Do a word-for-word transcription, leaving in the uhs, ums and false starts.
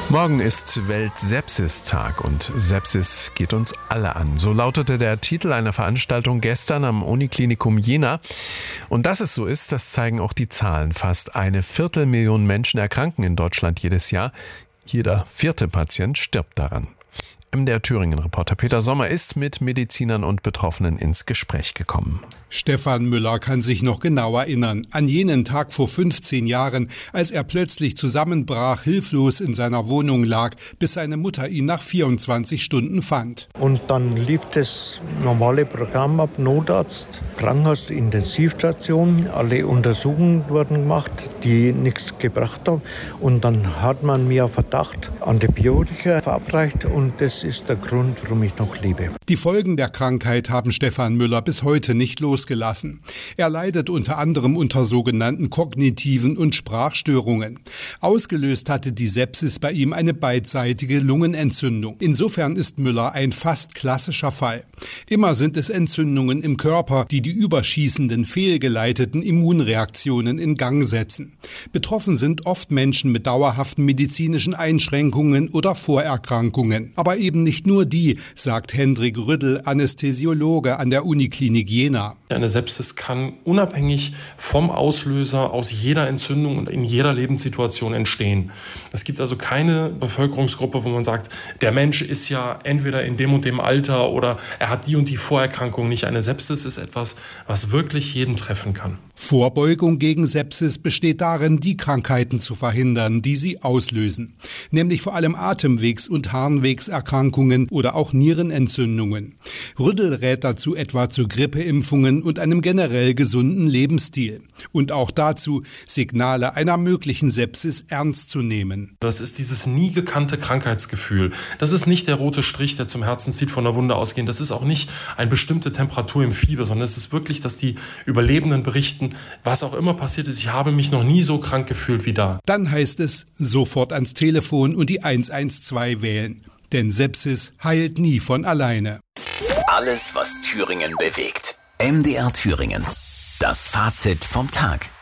Morgen ist Welt-Sepsis-Tag und Sepsis geht uns alle an. So lautete der Titel einer Veranstaltung gestern am Uniklinikum Jena. Und dass es so ist, das zeigen auch die Zahlen. Fast eine Viertelmillion Menschen erkranken in Deutschland jedes Jahr. Jeder vierte Patient stirbt daran. M D R Thüringen-Reporter Peter Sommer ist mit Medizinern und Betroffenen ins Gespräch gekommen. Stefan Müller kann sich noch genau erinnern, an jenen Tag vor fünfzehn Jahren, als er plötzlich zusammenbrach, hilflos in seiner Wohnung lag, bis seine Mutter ihn nach vierundzwanzig Stunden fand. Und dann lief das normale Programm ab, Notarzt, Krankenhaus, Intensivstation, alle Untersuchungen wurden gemacht, die nichts gebracht haben. Und dann hat man mir Verdacht, Antibiotika verabreicht und das ist der Grund, warum ich noch lebe. Die Folgen der Krankheit haben Stefan Müller bis heute nicht losgelassen. Er leidet unter anderem unter sogenannten kognitiven und Sprachstörungen. Ausgelöst hatte die Sepsis bei ihm eine beidseitige Lungenentzündung. Insofern ist Müller ein fast klassischer Fall. Immer sind es Entzündungen im Körper, die die überschießenden, fehlgeleiteten Immunreaktionen in Gang setzen. Betroffen sind oft Menschen mit dauerhaften medizinischen Einschränkungen oder Vorerkrankungen. Aber eben nicht nur die, sagt Hendrik Rüddel, Anästhesiologe an der Uniklinik Jena. Eine Sepsis kann unabhängig vom Auslöser aus jeder Entzündung und in jeder Lebenssituation entstehen. Es gibt also keine Bevölkerungsgruppe, wo man sagt, der Mensch ist ja entweder in dem und dem Alter oder er hat die und die Vorerkrankung nicht. Eine Sepsis ist etwas, was wirklich jeden treffen kann. Vorbeugung gegen Sepsis besteht darin, die Krankheiten zu verhindern, die sie auslösen. Nämlich vor allem Atemwegs- und Harnwegserkrankungen oder auch Nierenentzündungen. Rüddel rät dazu etwa zu Grippeimpfungen und einem generell gesunden Lebensstil. Und auch dazu, Signale einer möglichen Sepsis ernst zu nehmen. Das ist dieses nie gekannte Krankheitsgefühl. Das ist nicht der rote Strich, der zum Herzen zieht, von der Wunde ausgehend. Das ist auch nicht eine bestimmte Temperatur im Fieber, sondern es ist wirklich, dass die Überlebenden berichten, was auch immer passiert ist, ich habe mich noch nie so krank gefühlt wie da. Dann heißt es, sofort ans Telefon und die eins eins zwei wählen. Denn Sepsis heilt nie von alleine. Alles, was Thüringen bewegt. M D R Thüringen. Das Fazit vom Tag.